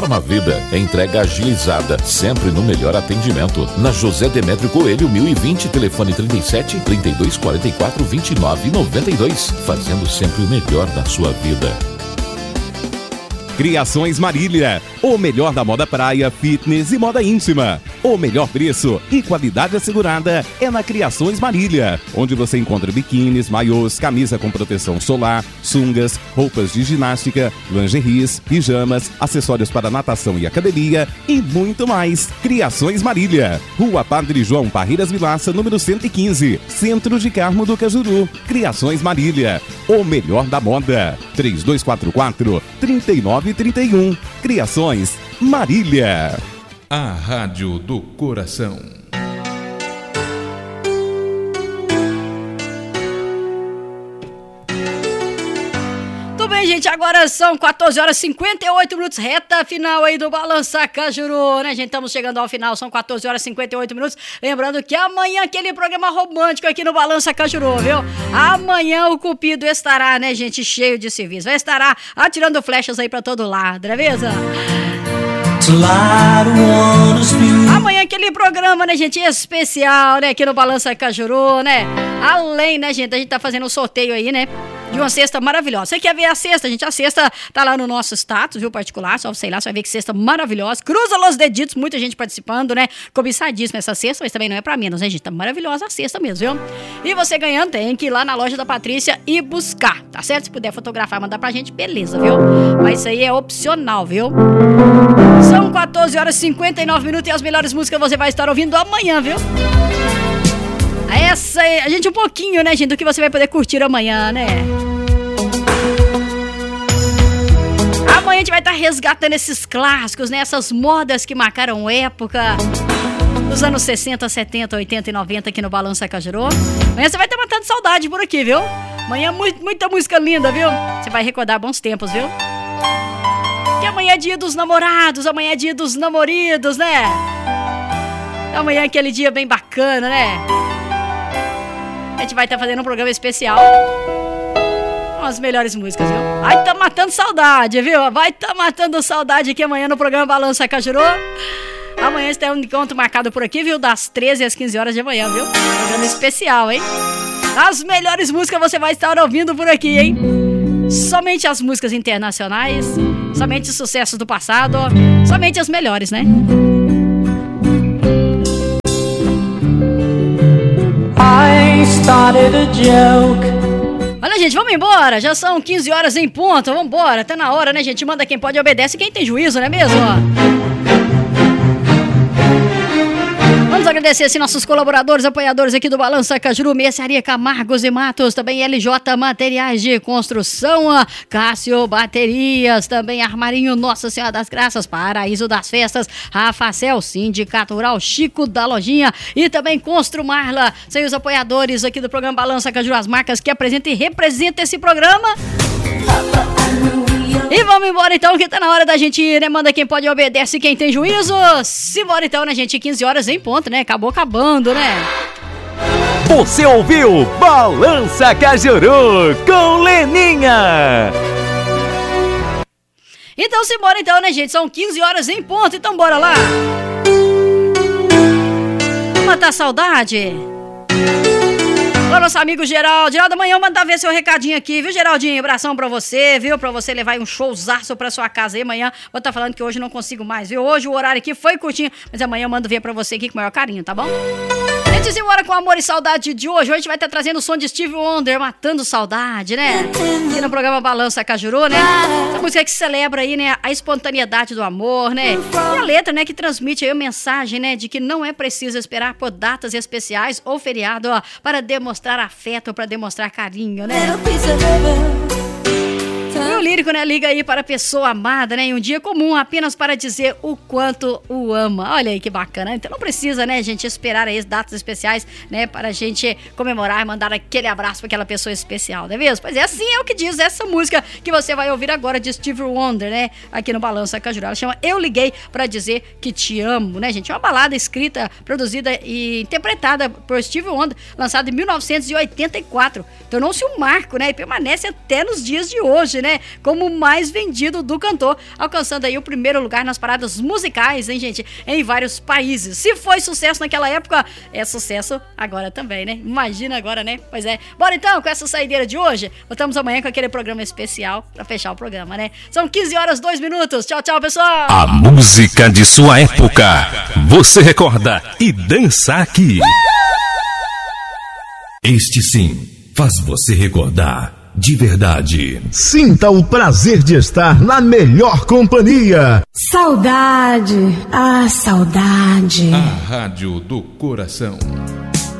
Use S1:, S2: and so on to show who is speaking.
S1: Farmavida, entrega agilizada, sempre no melhor atendimento. Na José Demétrio Coelho, 1020, telefone 37 32 44 29 92. Fazendo sempre o melhor da sua vida.
S2: Criações Marília, o melhor da moda praia, fitness e moda íntima. O melhor preço e qualidade assegurada é na Criações Marília, onde você encontra biquínis, maiôs, camisa com proteção solar, sungas, roupas de ginástica, lingeries, pijamas, acessórios para natação e academia e muito mais. Criações Marília, Rua Padre João Parreiras Vilaça, número 115, Centro de Carmo do Cajuru. Criações Marília, o melhor da moda. 3244-3931. Criações Marília.
S3: A Rádio do Coração.
S4: Tudo bem, gente, agora são 14 horas e 58 minutos, reta final aí do Balança Cajuru, né, gente? Estamos chegando ao final, são 14 horas e 58 minutos. Lembrando que amanhã aquele programa romântico aqui no Balança Cajuru, viu? Amanhã o Cupido estará, né, gente, cheio de serviço. Vai estar atirando flechas aí pra todo lado, não é mesmo? Amanhã aquele programa, né, gente, especial, né, aqui no Balança Cajuru, né? Além, né, gente, a gente tá fazendo um sorteio aí, né, de uma cesta maravilhosa. Você quer ver a cesta, gente? A cesta tá lá no nosso status, viu, particular, só sei lá, você vai ver que cesta maravilhosa. Cruza los deditos, muita gente participando, né? Cobiçadíssima essa cesta, mas também não é pra menos, né, gente? Tá maravilhosa a cesta mesmo, viu? E você ganhando tem que ir lá na loja da Patrícia e buscar, tá certo? Se puder fotografar, mandar pra gente, beleza, viu? Mas isso aí é opcional, viu? São 14 horas e 59 minutos e as melhores músicas você vai estar ouvindo amanhã, viu? Essa é, a gente, um pouquinho, né, gente, do que você vai poder curtir amanhã, né? Amanhã a gente vai estar resgatando esses clássicos, né? Essas modas que marcaram época dos anos 60, 70, 80 e 90 aqui no Balança Cajuru. Amanhã você vai estar matando saudade por aqui, viu? Amanhã muita música linda, viu? Você vai recordar bons tempos, viu? Que amanhã é dia dos namorados, amanhã é dia dos namoridos, né? Amanhã é aquele dia bem bacana, né? A gente vai estar fazendo um programa especial com as melhores músicas, viu? Vai estar matando saudade, viu? Vai estar matando saudade aqui amanhã no programa Balança Cajuru. Amanhã está um encontro marcado por aqui, viu? Das 13 às 15 horas de manhã, viu? Programa especial, hein? As melhores músicas você vai estar ouvindo por aqui, hein? Somente as músicas internacionais, somente os sucessos do passado, somente as melhores, né?
S5: I started a joke.
S4: Olha, gente, vamos embora. Já são 15 horas em ponto. Vamos embora. Tá na hora, né, gente? Manda quem pode, obedece quem tem juízo, não é mesmo? Vamos agradecer assim, nossos colaboradores, apoiadores aqui do Balança Cajuru, Mercearia Camargos e Matos, também LJ Materiais de Construção, Cássio Baterias, também Armarinho Nossa Senhora das Graças, Paraíso das Festas, Rafacel, Sindicato Rural, Chico da Lojinha e também Construmarla. Sem os apoiadores aqui do programa Balança Cajuru, as marcas que apresentam e representam esse programa. E vamos embora então, que tá na hora da gente ir, né? Manda quem pode, obedece quem tem juízo. Simbora então, né, gente? 15 horas em ponto, né? Acabou acabando, né?
S2: Você ouviu Balança Cajuru com Leninha.
S4: Então simbora então, né, gente? São 15 horas em ponto, então bora lá. Vamos matar a saudade. Ô, nosso amigo Geraldo. Geraldo, amanhã eu mandar ver seu recadinho aqui, viu, Geraldinho? Abração pra você, viu? Pra você levar um showzaço pra sua casa aí amanhã. Vou estar falando que hoje não consigo mais, viu? Hoje o horário aqui foi curtinho, mas amanhã eu mando ver pra você aqui com o maior carinho, tá bom? Antes de ir embora com amor e saudade de hoje, a gente vai estar trazendo o som de Stevie Wonder, Matando Saudade, né? Aqui no programa Balança Cajuru, né? Essa música que celebra aí, né, a espontaneidade do amor, né? E a letra, né, que transmite aí a mensagem, né, de que não é preciso esperar por datas especiais ou feriado, ó, para demonstrar afeto, para demonstrar carinho, né? E o lírico, né, liga aí para a pessoa amada, né, em um dia comum, apenas para dizer o quanto o ama. Olha aí que bacana. Então não precisa, né, gente, esperar aí datas especiais, né, para a gente comemorar e mandar aquele abraço para aquela pessoa especial, não é mesmo? Pois é, assim é o que diz essa música que você vai ouvir agora de Stevie Wonder, né, aqui no Balança Cajuru. Ela chama Eu Liguei para Dizer que Te Amo, né, gente? É uma balada escrita, produzida e interpretada por Stevie Wonder, lançada em 1984. Tornou-se um marco, né, e permanece até nos dias de hoje, né? como o mais vendido do cantor, alcançando aí o primeiro lugar nas paradas musicais, hein, gente? Em vários países. Se foi sucesso naquela época, é sucesso agora também, né? Imagina agora, né? Pois é. Bora então com essa saideira de hoje. Voltamos amanhã com aquele programa especial pra fechar o programa, né? São 15 horas 2 minutos. Tchau, tchau, pessoal.
S6: A música de sua época. Você recorda e dança aqui. Este sim faz você recordar de verdade.
S7: Sinta o prazer de estar na melhor companhia.
S8: Saudade, saudade.
S3: A Rádio do Coração.